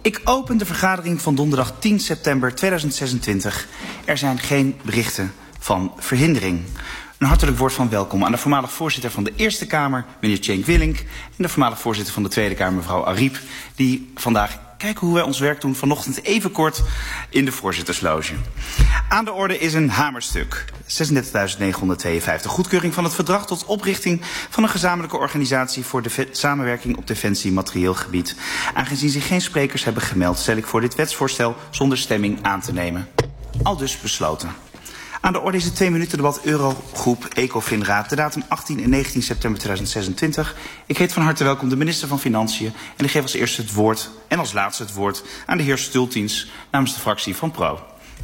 Ik open de vergadering van donderdag 10 september 2026. Er zijn geen berichten van verhindering. Een hartelijk woord van welkom aan de voormalig voorzitter van de Eerste Kamer, meneer Cenk Willink, en de voormalig voorzitter van de Tweede Kamer, mevrouw Ariep, die vandaag kijken hoe wij ons werk doen vanochtend even kort in de voorzittersloge. Aan de orde is een hamerstuk. 36.952. Goedkeuring van het verdrag tot oprichting van een gezamenlijke organisatie voor de samenwerking op defensie materieel gebied. Aangezien zich geen sprekers hebben gemeld, stel ik voor dit wetsvoorstel zonder stemming aan te nemen. Aldus besloten. Aan de orde is het 2 minuten debat Eurogroep Ecofin-raad, de datum 18 en 19 september 2026. Ik heet van harte welkom de minister van Financiën en ik geef als eerste het woord en als laatste het woord aan de heer Stultins namens de fractie van PRO.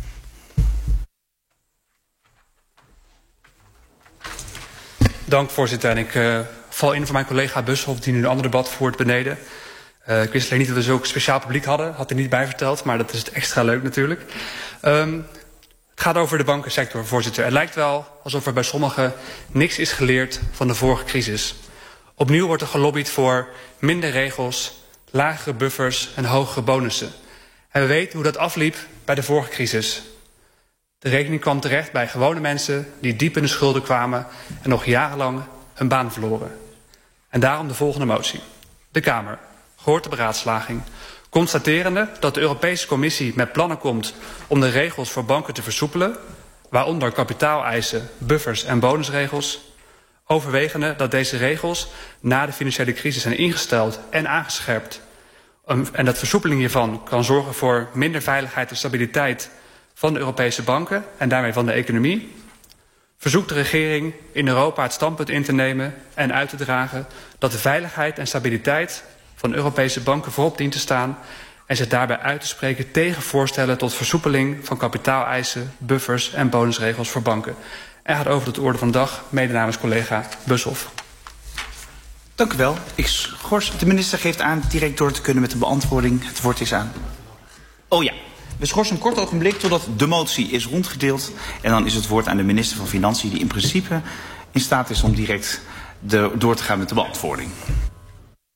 Dank voorzitter. En ik val in voor mijn collega Bushoff die nu een ander debat voert beneden. Ik wist alleen niet dat we zo'n speciaal publiek hadden. Had hij niet bij verteld, maar dat is het extra leuk natuurlijk. Het gaat over de bankensector, voorzitter. Het lijkt wel alsof er bij sommigen niks is geleerd van de vorige crisis. Opnieuw wordt er gelobbyd voor minder regels, lagere buffers en hogere bonussen. En we weten hoe dat afliep bij de vorige crisis. De rekening kwam terecht bij gewone mensen die diep in de schulden kwamen en nog jarenlang hun baan verloren. En daarom de volgende motie. De Kamer, gehoord de beraadslaging, constaterende dat de Europese Commissie met plannen komt om de regels voor banken te versoepelen, waaronder kapitaaleisen, buffers en bonusregels, overwegende dat deze regels na de financiële crisis zijn ingesteld en aangescherpt en dat versoepeling hiervan kan zorgen voor minder veiligheid en stabiliteit van de Europese banken en daarmee van de economie, verzoekt de regering in Europa het standpunt in te nemen en uit te dragen dat de veiligheid en stabiliteit van Europese banken voorop dient te staan en zich daarbij uit te spreken tegen voorstellen tot versoepeling van kapitaaleisen, buffers en bonusregels voor banken. En gaat over tot de orde van de dag, mede namens collega Bushoff. Dank u wel. Ik schors. De minister geeft aan direct door te kunnen met de beantwoording. Het woord is aan. Oh ja. We schorsen een kort ogenblik totdat de motie is rondgedeeld. En dan is het woord aan de minister van Financiën die in principe in staat is om direct door te gaan met de beantwoording.